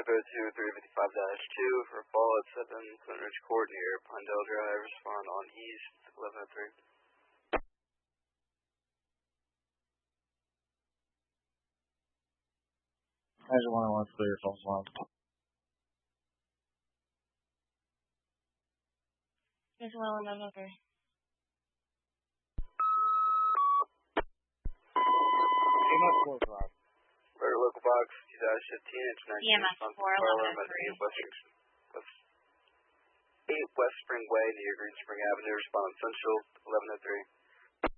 go to 355-2 for a fall at 7 Clinton Ridge Court near Pondell Drive. Respond on East 1103. Measure 101 clear, false alarm. Measure 101, 1103. EMS 4 o'clock. Alert local box 2015 international EMS response 4, alarm at 8 1103. West Spring Way near Green Spring Avenue. Respond Central 1103.